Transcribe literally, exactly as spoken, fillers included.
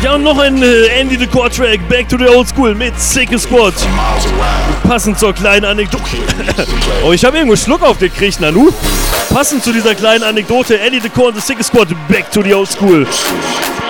Ja, und noch ein äh, Andy the Core Track, Back to the Old School mit Sick Squad. Passend zur kleinen Anekdote. Oh, ich habe irgendwo Schluck aufgekriegt, Nanu. Passend zu dieser kleinen Anekdote, Andy the Core und the Sick Squad, Back to the Old School.